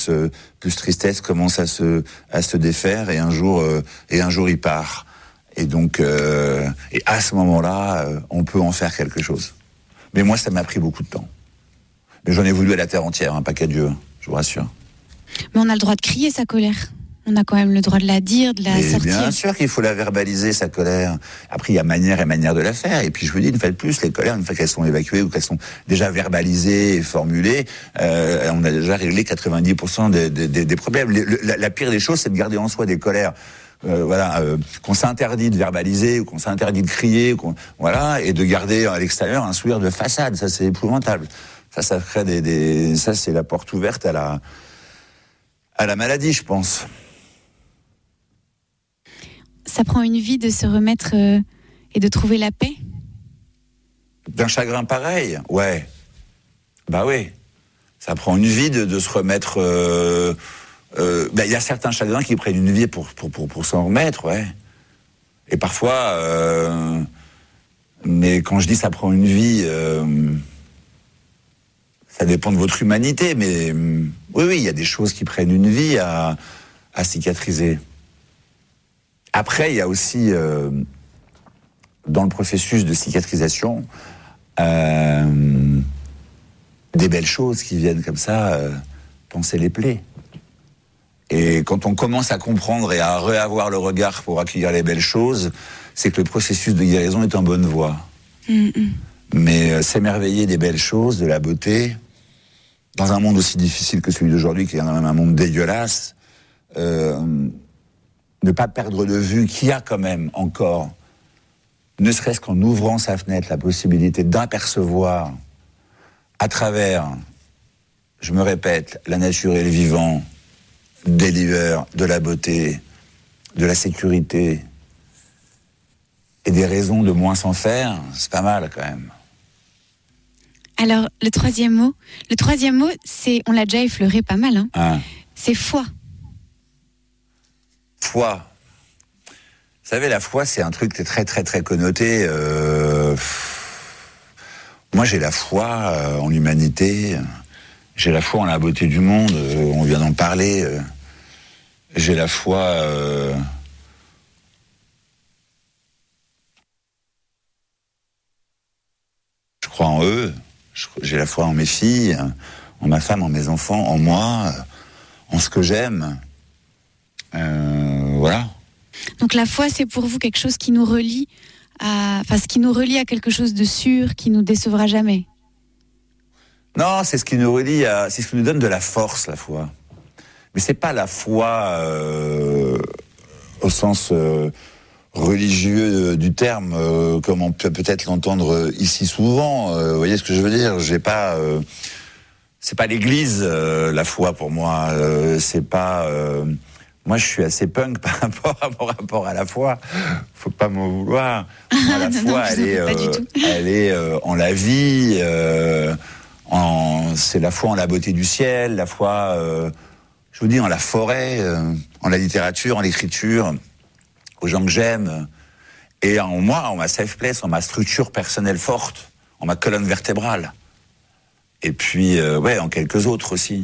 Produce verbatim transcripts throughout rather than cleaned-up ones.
euh, plus tristesse commence à se à se défaire et un jour euh, et un jour il part. Et donc euh, et à ce moment-là, euh, on peut en faire quelque chose. Mais moi, ça m'a pris beaucoup de temps. Mais j'en ai voulu à la terre entière, hein, pas qu'à Dieu, je vous rassure. Mais on a le droit de crier sa colère. On a quand même le droit de la dire, de la Mais sortir. Bien sûr qu'il faut la verbaliser, sa colère. Après, il y a manière et manière de la faire. Et puis, je vous dis, une fois de plus, les colères, une fois qu'elles sont évacuées ou qu'elles sont déjà verbalisées et formulées, euh, on a déjà réglé quatre-vingt-dix pour cent des, des, des problèmes. Le, la, la pire des choses, c'est de garder en soi des colères. Euh, voilà, euh, qu'on s'interdit de verbaliser, ou qu'on s'interdit de crier, qu'on, voilà, et de garder à l'extérieur un sourire de façade. Ça, c'est épouvantable. Ça, ça crée des, des, ça, c'est la porte ouverte à la, à la maladie, je pense. Ça prend une vie de se remettre euh, et de trouver la paix. D'un chagrin pareil, ouais. Bah oui. Ça prend une vie de, de se remettre. Il euh, euh, bah, y a certains chagrins qui prennent une vie pour, pour, pour, pour s'en remettre, ouais. Et parfois, euh, mais quand je dis ça prend une vie, euh, ça dépend de votre humanité, mais euh, oui, oui, il y a des choses qui prennent une vie à, à cicatriser. Après, il y a aussi, euh, dans le processus de cicatrisation, euh, des belles choses qui viennent comme ça, euh, panser les plaies. Et quand on commence à comprendre et à réavoir le regard pour accueillir les belles choses, c'est que le processus de guérison est en bonne voie. Mm-hmm. Mais euh, s'émerveiller des belles choses, de la beauté, dans un monde aussi difficile que celui d'aujourd'hui, qui est quand même un monde dégueulasse, euh, ne pas perdre de vue qu'il y a quand même encore, ne serait-ce qu'en ouvrant sa fenêtre, la possibilité d'apercevoir à travers, je me répète, la nature et le vivant, des livres, de la beauté, de la sécurité et des raisons de moins s'en faire, c'est pas mal quand même. Alors, le troisième mot, le troisième mot, c'est, on l'a déjà effleuré pas mal, hein, hein c'est foi. Foi. Vous savez, la foi, c'est un truc qui est très, très, très connoté. Euh... Moi, j'ai la foi euh, en l'humanité. J'ai la foi en la beauté du monde. Euh, on vient d'en parler. Euh... J'ai la foi... Euh... Je crois en eux. J'ai la foi en mes filles, en ma femme, en mes enfants, en moi, en ce que j'aime. Euh, voilà. Donc la foi, c'est pour vous quelque chose qui nous relie à, enfin, ce qui nous relie à quelque chose de sûr, qui nous décevra jamais. Non, c'est ce qui nous relie à, c'est ce qui nous donne de la force, la foi. Mais c'est pas la foi euh, au sens euh, religieux du terme, euh, comme on peut peut-être l'entendre ici souvent. Euh, vous voyez ce que je veux dire ? J'ai pas, euh, c'est pas l'Église, euh, la foi pour moi. Euh, c'est pas. Euh, Moi, je suis assez punk par rapport à mon rapport à la foi. Faut pas m'en vouloir. Moi, la non, foi, non, elle, est, euh, elle est euh, en la vie. Euh, en, c'est la foi en la beauté du ciel, la foi, euh, je vous dis, en la forêt, euh, en la littérature, en l'écriture, aux gens que j'aime. Et en moi, en ma safe place, en ma structure personnelle forte, en ma colonne vertébrale. Et puis, euh, ouais, en quelques autres aussi.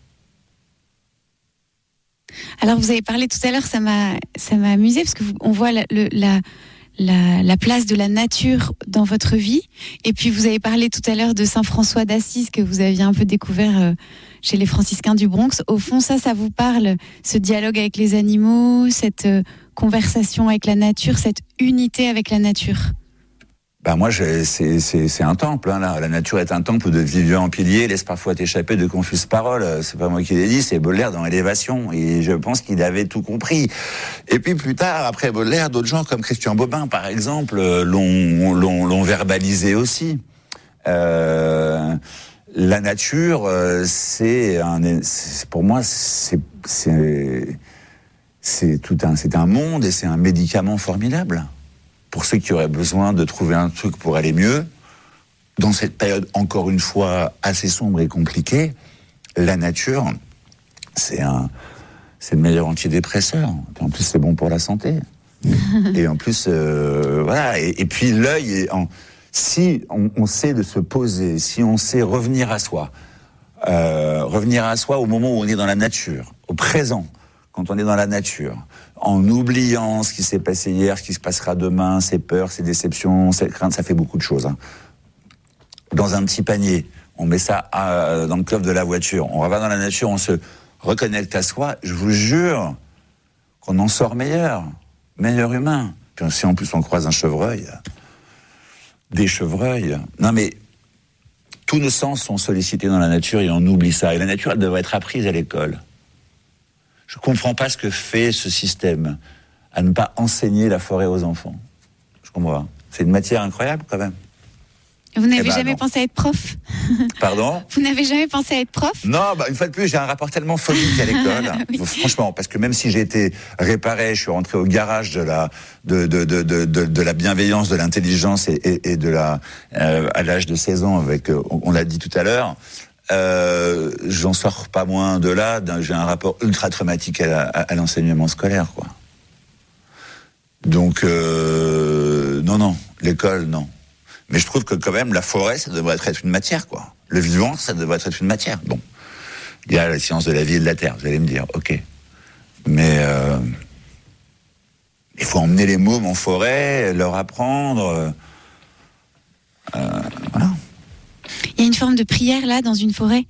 Alors vous avez parlé tout à l'heure, ça m'a ça m'a amusé parce que vous, on voit la, le, la la la place de la nature dans votre vie. Et puis vous avez parlé tout à l'heure de Saint François d'Assise que vous aviez un peu découvert euh, chez les franciscains du Bronx. Au fond, ça, ça vous parle, ce dialogue avec les animaux, cette euh, conversation avec la nature, cette unité avec la nature. Ben moi, je, c'est, c'est, c'est un temple. Hein, là. La nature est un temple de vivants en piliers, laisse parfois t'échapper de confuses paroles. C'est pas moi qui l'ai dit, c'est Baudelaire dans Élévation. Et je pense qu'il avait tout compris. Et puis plus tard, après Baudelaire, d'autres gens comme Christian Bobin, par exemple, l'ont, l'ont, l'ont verbalisé aussi. Euh, la nature, c'est, un, c'est pour moi, c'est, c'est, c'est tout un, c'est un monde et c'est un médicament formidable. Pour ceux qui auraient besoin de trouver un truc pour aller mieux, dans cette période, encore une fois, assez sombre et compliquée, la nature, c'est un, c'est le meilleur antidépresseur. Et en plus, c'est bon pour la santé. Et en plus, euh, voilà. Et, et puis, l'œil, est en, si on, on sait de se poser, si on sait revenir à soi, euh, revenir à soi au moment où on est dans la nature, au présent, quand on est dans la nature, en oubliant ce qui s'est passé hier, ce qui se passera demain, ses peurs, ses déceptions, ses craintes, ça fait beaucoup de choses. Hein. Dans un petit panier, on met ça à, dans le coffre de la voiture, on va dans la nature, on se reconnecte à soi, je vous jure qu'on en sort meilleur, meilleur humain. Puis si en plus on croise un chevreuil, des chevreuils, non mais tous nos sens sont sollicités dans la nature et on oublie ça. Et la nature, elle devrait être apprise à l'école. Je ne comprends pas ce que fait ce système à ne pas enseigner la forêt aux enfants. Je comprends pas. C'est une matière incroyable quand même. Vous n'avez eh ben, jamais non. pensé à être prof? Pardon? Vous n'avez jamais pensé à être prof? Non, bah, une fois de plus, j'ai un rapport tellement phobique à l'école. Oui. Franchement, parce que même si j'ai été réparé, je suis rentré au garage de la, de, de, de, de, de, de la bienveillance, de l'intelligence et, et, et de la, euh, à l'âge de seize ans, avec, euh, on, on l'a dit tout à l'heure, euh, j'en sors pas moins de là, j'ai un rapport ultra traumatique à, la, à l'enseignement scolaire, quoi. Donc, euh, non, non, l'école, non. Mais je trouve que quand même, la forêt, ça devrait être une matière, quoi. Le vivant, ça devrait être une matière. Bon. Il y a la science de la vie et de la terre, vous allez me dire, ok. Mais euh, il faut emmener les mômes en forêt, leur apprendre. Euh, voilà. Il y a une forme de prière, là, dans une forêt?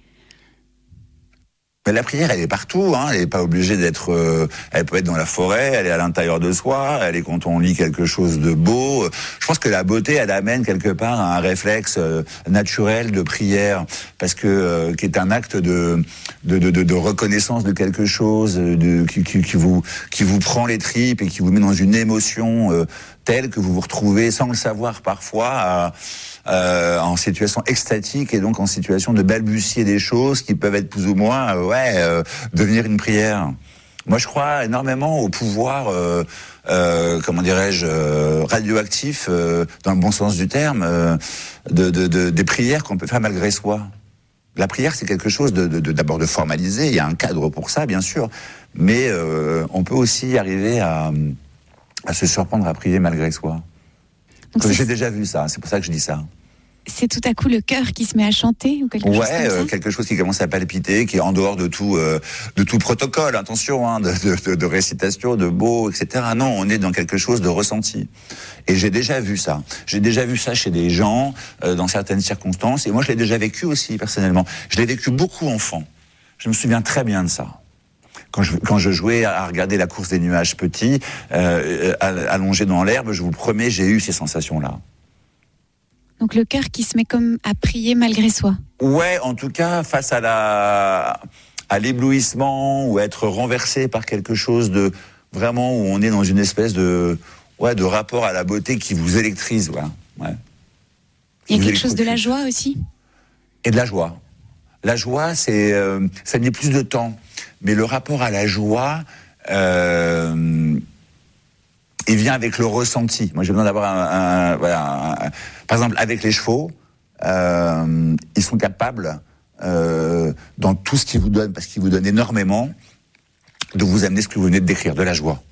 Mais la prière, elle est partout, hein. Elle n'est pas obligée d'être... Euh, elle peut être dans la forêt, elle est à l'intérieur de soi, elle est quand on lit quelque chose de beau. Je pense que la beauté, elle amène quelque part à un réflexe euh, naturel de prière, parce que euh, qui est un acte de de, de, de, de reconnaissance de quelque chose, de, qui, qui, qui, vous, qui vous prend les tripes et qui vous met dans une émotion euh, telle que vous vous retrouvez, sans le savoir parfois, à... Euh, en situation extatique et donc en situation de balbutier des choses qui peuvent être plus ou moins, euh, ouais, euh, devenir une prière. Moi, je crois énormément au pouvoir, euh, euh, comment dirais-je, euh, radioactif, euh, dans le bon sens du terme, euh, de, de, de, des prières qu'on peut faire malgré soi. La prière, c'est quelque chose de, de, de, d'abord de formalisé. Il y a un cadre pour ça, bien sûr, mais euh, on peut aussi arriver à, à se surprendre à prier malgré soi. Donc j'ai déjà vu ça, c'est pour ça que je dis ça. C'est tout à coup le cœur qui se met à chanter ou quelque chose ouais, comme ça? euh, quelque chose qui commence à palpiter, qui est en dehors de tout, euh, de tout protocole, attention, hein, de, de, de récitation, de mots, et cetera. Non, on est dans quelque chose de ressenti. Et j'ai déjà vu ça. J'ai déjà vu ça chez des gens, euh, dans certaines circonstances. Et moi, je l'ai déjà vécu aussi, personnellement. Je l'ai vécu beaucoup enfant. Je me souviens très bien de ça. Quand je, quand je jouais à regarder la course des nuages petits, euh, allongé dans l'herbe, je vous promets, j'ai eu ces sensations-là. Donc le cœur qui se met comme à prier malgré soi. Ouais, en tout cas, face à la, à l'éblouissement ou à être renversé par quelque chose de vraiment où on est dans une espèce de, ouais, de rapport à la beauté qui vous électrise, voilà. Ouais. Il y a quelque chose de la joie aussi. Et de la joie. La joie, c'est, euh, ça met plus de temps. Mais le rapport à la joie, euh, il vient avec le ressenti. Moi, j'ai besoin d'avoir un, un, voilà, un, par exemple, avec les chevaux, euh, ils sont capables, euh, dans tout ce qu'ils vous donnent, parce qu'ils vous donnent énormément, de vous amener ce que vous venez de décrire, de la joie.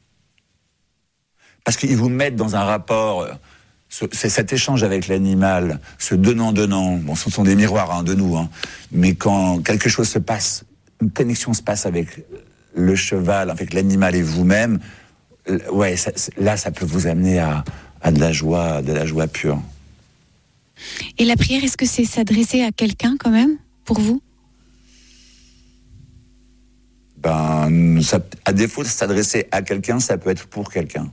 Parce qu'ils vous mettent dans un rapport, ce, c'est cet échange avec l'animal, ce donnant-donnant, bon, ce sont des miroirs hein, de nous, hein, mais quand quelque chose se passe, une connexion se passe avec le cheval, avec l'animal et vous-même, ouais, ça, là, ça peut vous amener à, à de la joie, de la joie pure. Et la prière, est-ce que c'est s'adresser à quelqu'un quand même, pour vous? Ben, ça, à défaut de s'adresser à quelqu'un, ça peut être pour quelqu'un.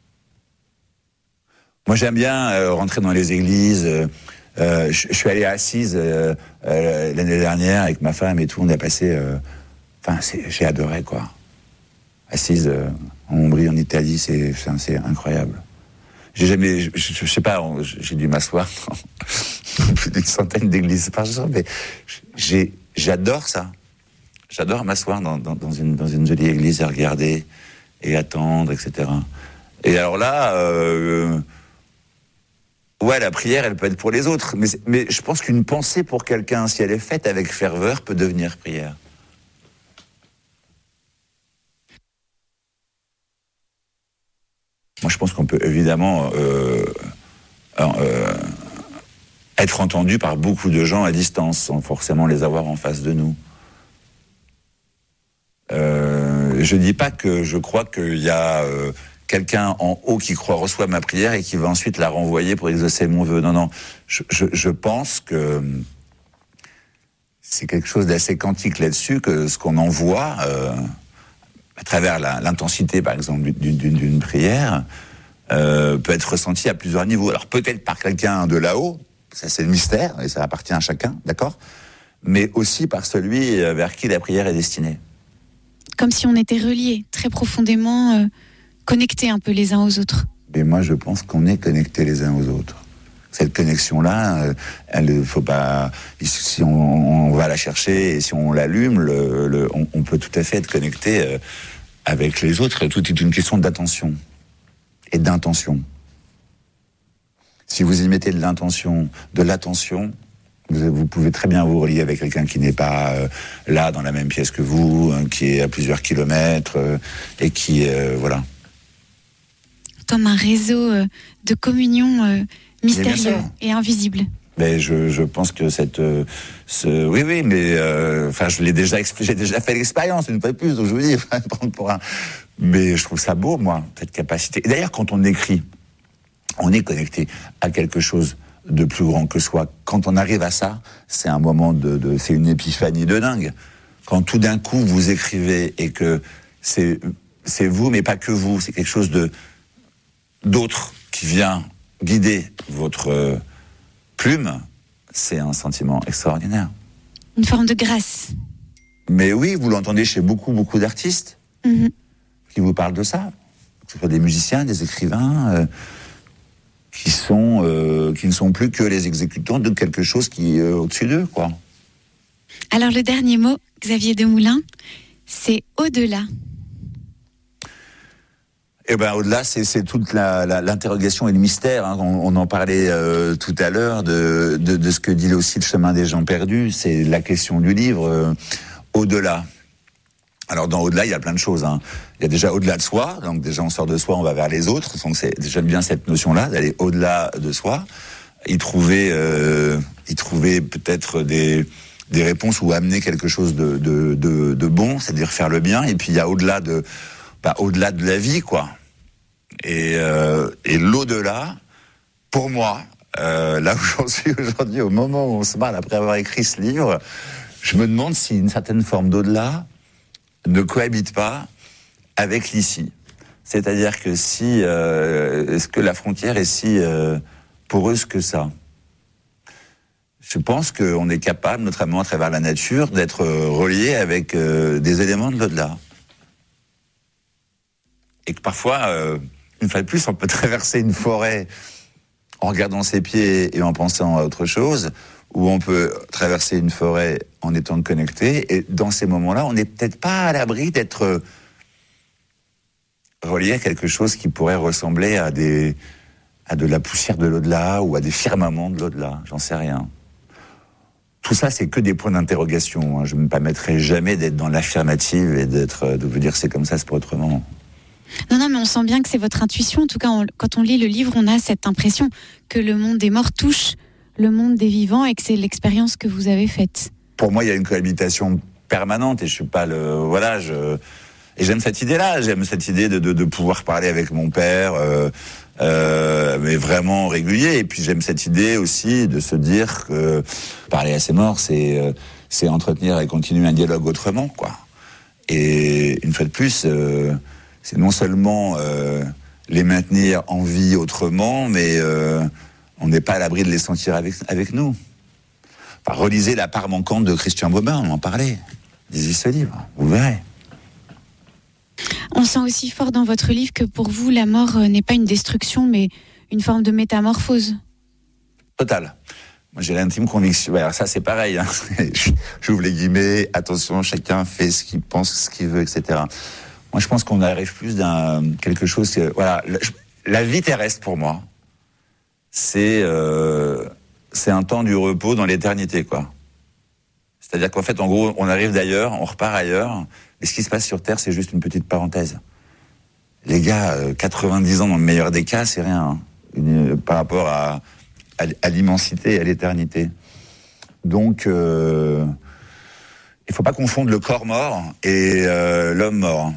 Moi, j'aime bien euh, rentrer dans les églises. Euh, euh, je, je suis allé à Assise euh, euh, l'année dernière avec ma femme et tout. On a passé... Euh, enfin, c'est, j'ai adoré, quoi. Assise euh, en Ombrie, en Italie, c'est, c'est, c'est incroyable. J'ai jamais... Je, je, je sais pas, j'ai dû m'asseoir dans plus d'une centaine d'églises par jour, mais j'ai, j'adore ça. J'adore m'asseoir dans, dans, dans, une, dans une jolie église et regarder et attendre, et cetera. Et alors là... Euh, ouais, la prière, elle peut être pour les autres, mais, mais je pense qu'une pensée pour quelqu'un, si elle est faite avec ferveur, peut devenir prière. Moi, je pense qu'on peut évidemment euh, euh, être entendu par beaucoup de gens à distance, sans forcément les avoir en face de nous. Euh, je dis pas que je crois qu'il y a euh, quelqu'un en haut qui croit reçoit ma prière et qui va ensuite la renvoyer pour exaucer mon vœu. Non, non. Je, je, je pense que c'est quelque chose d'assez quantique là-dessus, que ce qu'on envoie euh, à travers la, l'intensité, par exemple, d'une, d'une, d'une prière, euh, peut être ressenti à plusieurs niveaux. Alors peut-être par quelqu'un de là-haut, ça c'est le mystère et ça appartient à chacun, d'accord ? Mais aussi par celui vers qui la prière est destinée. Comme si on était reliés, très profondément euh, connectés un peu les uns aux autres. Mais moi, je pense qu'on est connectés les uns aux autres. Cette connexion-là, euh, elle faut pas. Si on, on va la chercher et si on l'allume, le, le, on, on peut tout à fait être connecté euh, avec les autres. Tout est une question d'attention et d'intention. Si vous y mettez de l'intention, de l'attention, vous, vous pouvez très bien vous relier avec quelqu'un qui n'est pas euh, là, dans la même pièce que vous, hein, qui est à plusieurs kilomètres, euh, et qui, euh, voilà. Comme un réseau euh, de communion euh, mystérieux et invisible. Mais je, je pense que cette, euh, ce, oui, oui, mais enfin, euh, je l'ai déjà, j'ai déjà fait l'expérience une fois de plus, donc je vous dis, pour un, mais je trouve ça beau, moi, cette capacité. Et d'ailleurs, quand on écrit, on est connecté à quelque chose de plus grand que soi. Quand on arrive à ça, c'est un moment de, de c'est une épiphanie de dingue. Quand tout d'un coup vous écrivez et que c'est, c'est vous, mais pas que vous, c'est quelque chose de d'autre qui vient guider votre euh, plume, c'est un sentiment extraordinaire. Une forme de grâce. Mais oui, vous l'entendez chez beaucoup, beaucoup d'artistes mm-hmm. qui vous parlent de ça. Que ce soit des musiciens, des écrivains... Euh, qui sont euh, qui ne sont plus que les exécutants de quelque chose qui est euh, au-dessus d'eux, quoi. Alors le dernier mot, Xavier Demoulin, c'est au-delà. Eh ben au-delà, c'est, c'est toute la, la, l'interrogation et le mystère. Hein. On, on en parlait euh, tout à l'heure de, de de ce que dit aussi le chemin des gens perdus. C'est la question du livre. Euh, au-delà. Alors dans au-delà, il y a plein de choses. Hein. Il y a déjà au-delà de soi, donc déjà on sort de soi, on va vers les autres. Donc c'est, j'aime bien cette notion-là d'aller au-delà de soi, y trouver, euh, y trouver peut-être des des réponses ou amener quelque chose de de de, de bon, c'est-à-dire faire le bien. Et puis il y a au-delà de, bah, au-delà de la vie, quoi. Et euh, et l'au-delà, pour moi, euh, là où j'en suis aujourd'hui, au moment où on se parle après avoir écrit ce livre, je me demande si une certaine forme d'au-delà ne cohabite pas avec l'ici. C'est-à-dire que si... Euh, est-ce que la frontière est si euh, poreuse que ça ? Je pense qu'on est capable, notamment à travers la nature, d'être relié avec euh, des éléments de l'au-delà. Et que parfois, euh, une fois de plus, on peut traverser une forêt en regardant ses pieds et en pensant à autre chose, ou on peut traverser une forêt en étant connecté, et dans ces moments-là, on n'est peut-être pas à l'abri d'être relié à quelque chose qui pourrait ressembler à des, à de la poussière de l'au-delà, ou à des firmaments de l'au-delà, j'en sais rien. Tout ça, c'est que des points d'interrogation. Hein. Je ne me permettrai jamais d'être dans l'affirmative et d'être, de vous dire c'est comme ça, c'est pas autrement. Non, non, mais on sent bien que c'est votre intuition. En tout cas, on, quand on lit le livre, on a cette impression que le monde des morts touche le monde des vivants et que c'est l'expérience que vous avez faite. Pour moi, il y a une cohabitation permanente et je suis pas le... Voilà, je... Et j'aime cette idée-là, j'aime cette idée de, de, de pouvoir parler avec mon père, euh, euh, mais vraiment régulier. Et puis j'aime cette idée aussi de se dire que parler à ses morts, c'est, euh, c'est entretenir et continuer un dialogue autrement, quoi. Et une fois de plus, euh, c'est non seulement euh, les maintenir en vie autrement, mais euh, on n'est pas à l'abri de les sentir avec, avec nous. Enfin, relisez La part manquante de Christian Bobin, on en parlait. Lisez ce livre, vous verrez. On sent aussi fort dans votre livre que pour vous, la mort n'est pas une destruction, mais une forme de métamorphose. Total. Moi, j'ai l'intime conviction. Alors ça, c'est pareil. Hein. J'ouvre les guillemets. Attention, chacun fait ce qu'il pense, ce qu'il veut, et cetera. Moi, je pense qu'on arrive plus d'un quelque chose. Que, voilà, la, la vie terrestre pour moi, c'est euh, c'est un temps du repos dans l'éternité, quoi. C'est-à-dire qu'en fait, en gros, on arrive d'ailleurs, on repart ailleurs. Et ce qui se passe sur Terre, c'est juste une petite parenthèse. Les gars, quatre-vingt-dix ans dans le meilleur des cas, c'est rien. Hein. Une, par rapport à à, à l'immensité et à l'éternité. Donc, euh, il ne faut pas confondre le corps mort et euh, l'homme mort.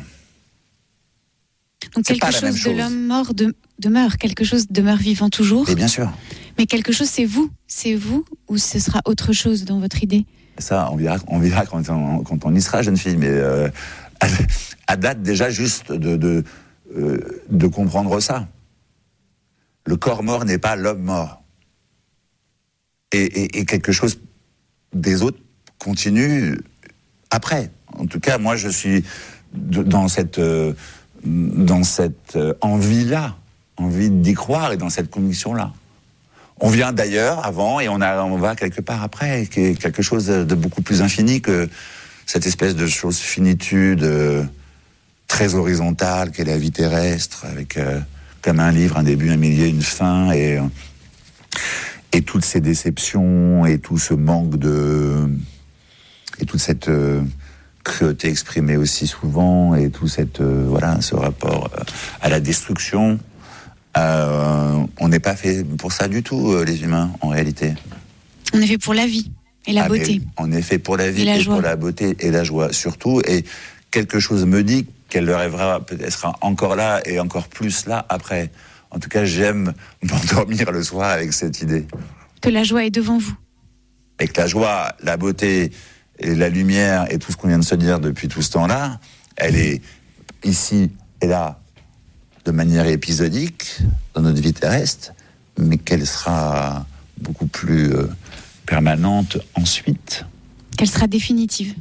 Donc c'est quelque chose, chose de l'homme mort de, demeure, quelque chose demeure vivant toujours. Et bien sûr. Mais quelque chose, c'est vous, c'est vous, ou ce sera autre chose dans votre idée? Ça, on verra, on verra quand, on, quand on y sera, jeune fille. Mais euh, à, à date déjà juste de, de, euh, de comprendre ça. Le corps mort n'est pas l'homme mort. Et, et, et quelque chose des autres continue après. En tout cas, moi, je suis de, dans cette... Euh, dans cette envie-là, envie d'y croire et dans cette conviction-là. On vient d'ailleurs avant et on, a, on va quelque part après, qui est quelque chose de beaucoup plus infini que cette espèce de chose finitude euh, très horizontale qu'est la vie terrestre, avec euh, comme un livre, un début, un milieu, une fin, et, et toutes ces déceptions et tout ce manque de... et toute cette... Euh, cruauté exprimée aussi souvent, et tout cette, euh, voilà, ce rapport euh, à la destruction. Euh, on n'est pas fait pour ça du tout, euh, les humains, en réalité. On est fait pour la vie et la ah, beauté. On est fait pour la vie et, la et joie. pour la beauté et la joie, surtout. Et quelque chose me dit qu'elle le rêvera, peut-être sera encore là et encore plus là après. En tout cas, j'aime m'endormir le soir avec cette idée. Que la joie est devant vous. Et que la joie, la beauté... et la lumière et tout ce qu'on vient de se dire depuis tout ce temps-là, elle est ici et là de manière épisodique dans notre vie terrestre, mais qu'elle sera beaucoup plus euh, permanente ensuite. Qu'elle sera définitive.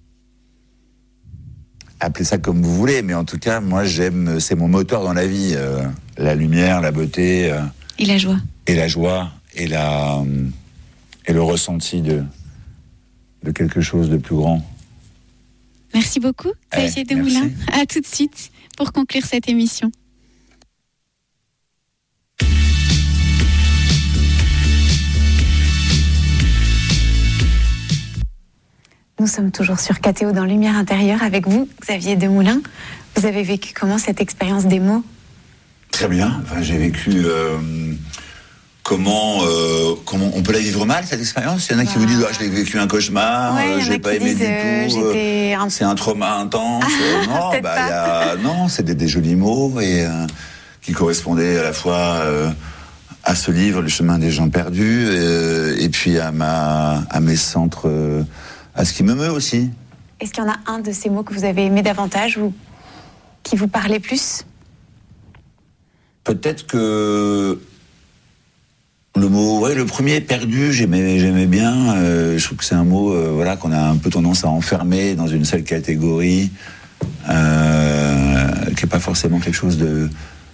Appelez ça comme vous voulez, mais en tout cas, moi j'aime, c'est mon moteur dans la vie, euh, la lumière, la beauté. Euh, et la joie. Et la joie, et, la, euh, et le ressenti de... de quelque chose de plus grand. Merci beaucoup, Xavier eh, Desmoulins. À tout de suite pour conclure cette émission. Nous sommes toujours sur K T O dans Lumière intérieure avec vous, Xavier Desmoulins. Vous avez vécu comment cette expérience des mots? Très bien. Enfin, j'ai vécu... Euh... Comment, euh, comment on peut la vivre mal, cette expérience? Il y en a qui bah... vous disent ah, je l'ai vécu un cauchemar, ouais, euh, j'ai pas aimé disent, du tout, euh, un... c'est un trauma intense. Ah, non, bah, y a, non, c'est des, des jolis mots et, euh, qui correspondaient à la fois euh, à ce livre, Le chemin des gens perdus, euh, et puis à, ma, à mes centres, euh, à ce qui me meut aussi. Est-ce qu'il y en a un de ces mots que vous avez aimé davantage ou qui vous parlait plus? Peut-être que... Le mot, ouais, le premier, perdu, j'aimais, j'aimais bien. Euh, je trouve que c'est un mot, euh, voilà, qu'on a un peu tendance à enfermer dans une seule catégorie, euh, qui est pas forcément quelque chose de,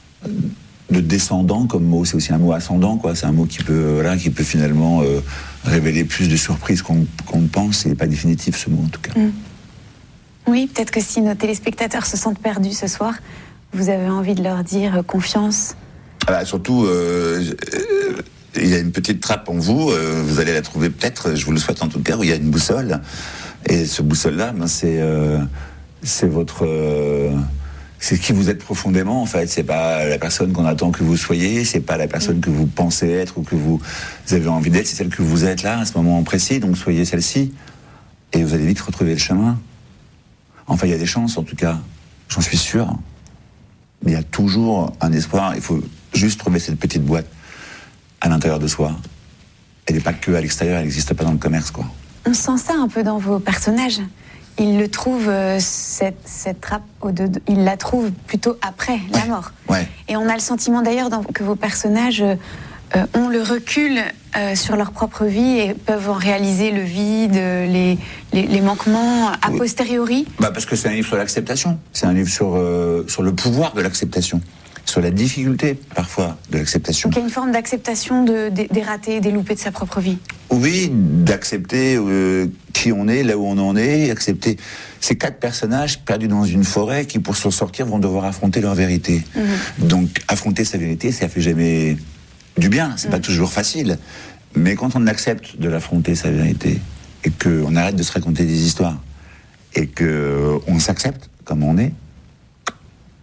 de descendant comme mot. C'est aussi un mot ascendant, quoi. C'est un mot qui peut, voilà, qui peut finalement euh, révéler plus de surprises qu'on, qu'on ne pense. C'est pas définitif, ce mot, en tout cas. Mmh. Oui, peut-être que si nos téléspectateurs se sentent perdus ce soir, vous avez envie de leur dire euh, confiance. Ah bah, surtout. Euh, euh, Il y a une petite trappe en vous, euh, vous allez la trouver peut-être, je vous le souhaite en tout cas, où il y a une boussole. Et ce boussole-là, ben, c'est, euh, c'est votre... Euh, c'est qui vous êtes profondément, en fait. C'est pas la personne qu'on attend que vous soyez, c'est pas la personne que vous pensez être ou que vous avez envie d'être, c'est celle que vous êtes là, à ce moment précis, donc soyez celle-ci. Et vous allez vite retrouver le chemin. Enfin, il y a des chances, en tout cas. J'en suis sûr. Mais il y a toujours un espoir. Il faut juste trouver cette petite boîte à l'intérieur de soi. Elle n'est pas que à l'extérieur, elle n'existe pas dans le commerce, quoi. On sent ça un peu dans vos personnages. Ils le trouvent, euh, cette, cette trappe, au de, ils la trouvent plutôt après ouais. la mort. Ouais. Et on a le sentiment d'ailleurs dans, que vos personnages euh, ont le recul euh, sur leur propre vie et peuvent en réaliser le vide, les, les, les manquements a posteriori. Bah parce que c'est un livre sur l'acceptation. C'est un livre sur, euh, sur le pouvoir de l'acceptation. Sur la difficulté, parfois, de l'acceptation. Donc il y a une forme d'acceptation de, de, des ratés, des loupés de sa propre vie. Oui, d'accepter euh, qui on est, là où on en est, accepter ces quatre personnages perdus dans une forêt qui, pour s'en sortir, vont devoir affronter leur vérité. Mmh. Donc, affronter sa vérité, ça fait jamais du bien, c'est mmh. pas toujours facile. Mais quand on accepte de l'affronter, sa vérité, et qu'on arrête de se raconter des histoires, et qu'on s'accepte comme on est,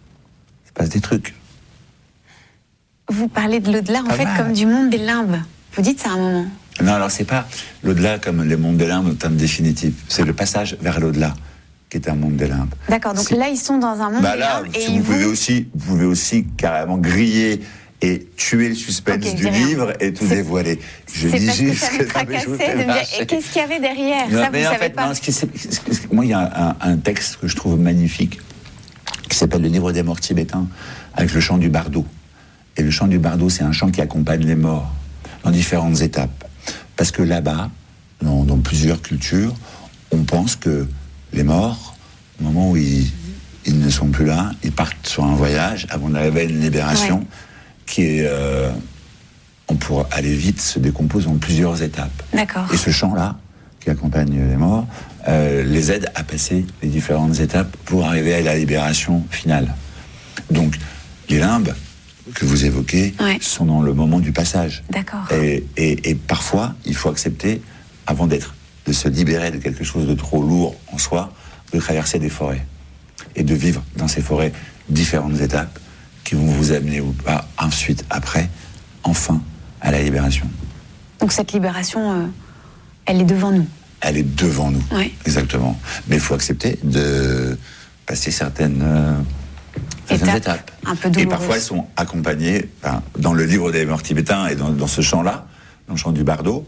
il se passe des trucs. Vous parlez de l'au-delà, en Pas fait, mal. comme du monde des limbes. Vous dites ça à un moment. Non, alors c'est pas l'au-delà comme les mondes des limbes au terme définitif. C'est le passage vers l'au-delà qui est un monde des limbes. D'accord, donc c'est... là, ils sont dans un monde bah des là, limbes. Si et vous, ils pouvez vont... aussi, vous pouvez aussi carrément griller et tuer le suspense okay, du livre et tout c'est... dévoiler. Je c'est dis parce juste que ça me tracassait de me dire, et qu'est-ce qu'il y avait derrière? Non, ça, mais vous en savez fait, pas. Non, ce qui, c'est, c'est, moi, il y a un, un texte que je trouve magnifique qui s'appelle le livre des morts tibétains avec le chant du bardo. Et le chant du bardo, c'est un chant qui accompagne les morts dans différentes étapes. Parce que là-bas, dans, dans plusieurs cultures, on pense que les morts, au moment où ils, ils ne sont plus là, ils partent sur un voyage avant d'arriver à une libération ouais. qui est, euh, on pourra aller vite, se décompose en plusieurs étapes. D'accord. Et ce chant-là, qui accompagne les morts, euh, les aide à passer les différentes étapes pour arriver à la libération finale. Donc, les limbes que vous évoquez ouais. sont dans le moment du passage. D'accord. Et, et, et parfois, il faut accepter, avant d'être, de se libérer de quelque chose de trop lourd en soi, de traverser des forêts et de vivre dans ces forêts différentes étapes qui vont vous amener ou pas ensuite, après, enfin, à la libération. Donc cette libération, euh, elle est devant nous. Elle est devant nous, ouais. exactement. Mais il faut accepter de passer certaines... Euh, Étape, étapes. Un peu douloureuse. Et parfois, elles sont accompagnées, enfin, dans le livre des morts tibétains et dans, dans ce chant-là, dans le chant du bardo,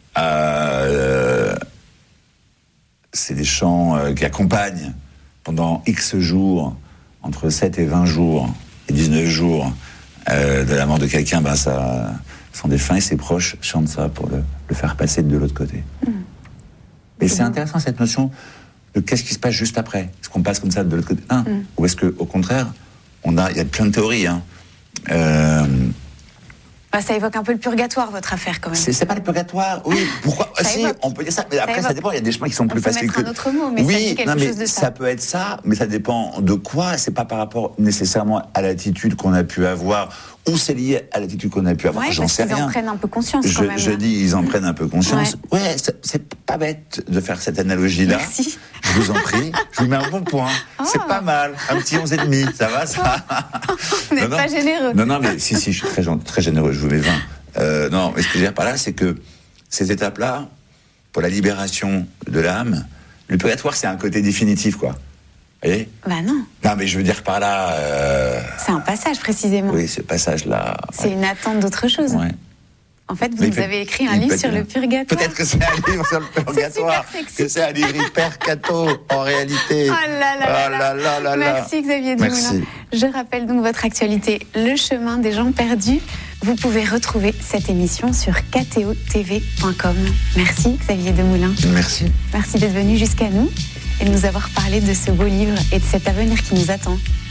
euh, c'est des chants euh, qui accompagnent pendant X jours, entre sept et vingt jours, et dix-neuf jours, euh, de la mort de quelqu'un, ben ça, son défunt et ses proches chantent ça pour le, le faire passer de l'autre côté. Mmh. Et c'est, c'est intéressant, cette notion de qu'est-ce qui se passe juste après. Est-ce qu'on passe comme ça de l'autre côté hein, mmh. Ou est-ce qu'au contraire, on a, il y a plein de théories. Hein. Euh... Bah, ça évoque un peu le purgatoire, votre affaire, quand même. C'est, c'est pas le purgatoire, oui. Pourquoi Si, évoque. On peut dire ça. Mais ça après, évoque. Ça dépend. Il y a des chemins qui sont on plus faciles que. On peut mettre un autre mot, mais oui, ça dit quelque non, mais chose de ça. Ça peut être ça, mais ça dépend de quoi. C'est pas par rapport nécessairement à l'attitude qu'on a pu avoir, ou c'est lié à l'attitude qu'on a pu avoir. Ouais, J'en sais rien. Ils en prennent un peu conscience, je, quand même. Je dis, ils en prennent un peu conscience. Ouais, ouais c'est, c'est pas bête de faire cette analogie-là. Merci. Je vous en prie. Je vous mets un bon point. Oh. C'est pas mal. Un petit onze et demi. Ça va, ça Vous n'êtes pas généreux. Non, non, mais si, si, je suis très, très généreux. Je vous mets vingt. Euh, non, mais ce que je veux dire par là, c'est que ces étapes-là, pour la libération de l'âme, le purgatoire, c'est un côté définitif, quoi. Vous voyez ? Bah non. Non, mais je veux dire par là... Euh... C'est un passage, précisément. Oui, ce passage-là... C'est ouais. une attente d'autre chose. Ouais. En fait, vous, vous avez écrit un livre sur le purgatoire. Peut-être que c'est un livre sur le purgatoire. C'est que c'est un livre hyper catho, en réalité. Oh là là, oh là, là, là, là Merci Xavier Dumoulin. Merci. Je rappelle donc votre actualité, Le chemin des gens perdus. Vous pouvez retrouver cette émission sur k t o t v point com. Merci Xavier Dumoulin. Merci. Merci d'être venu jusqu'à nous et de nous avoir parlé de ce beau livre et de cet avenir qui nous attend.